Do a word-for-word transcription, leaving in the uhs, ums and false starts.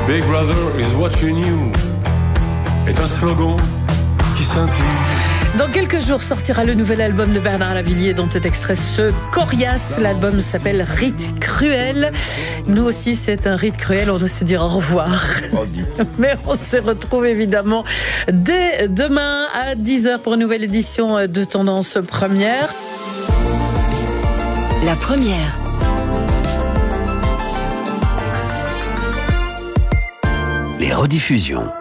Big Brother is watching you est un slogan qui scintille. Dans quelques jours sortira le nouvel album de Bernard Lavilliers dont est extrait ce Coriace. L'album s'appelle Rite Cruel. Nous aussi, c'est un rite cruel. On doit se dire au revoir. Mais on se retrouve évidemment dès demain à dix heures pour une nouvelle édition de Tendance Première. La première. Les rediffusions.